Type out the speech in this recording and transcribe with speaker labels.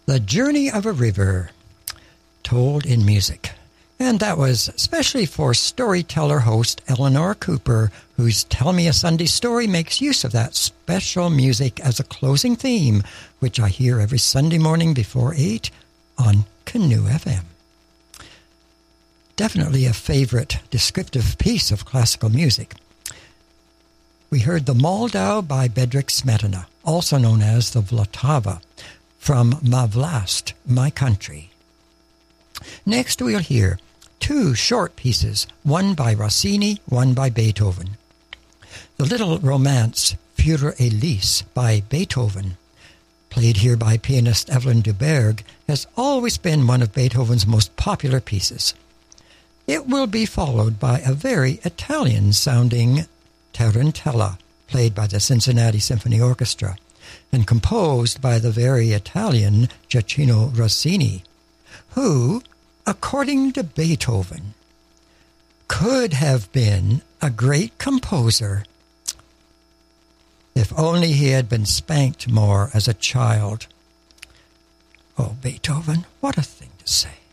Speaker 1: The Journey of a River, told in music. And that was especially for storyteller host Eleanor Cooper, whose Tell Me a Sunday Story makes use of that special music as a closing theme, which I hear every Sunday morning before 8 on Canoe FM. Definitely a favorite descriptive piece of classical music. We heard the Moldau by Bedřich Smetana, also known as the Vltava, from Ma Vlast, My Country. Next we'll hear two short pieces, one by Rossini, one by Beethoven. The little romance Für Elise by Beethoven, played here by pianist Evelyn Duberg, has always been one of Beethoven's most popular pieces. It will be followed by a very Italian-sounding Tarantella, played by the Cincinnati Symphony Orchestra, and composed by the very Italian Gioacchino Rossini, who, according to Beethoven, could have been a great composer if only he had been spanked more as a child. Oh, Beethoven, what a thing to say.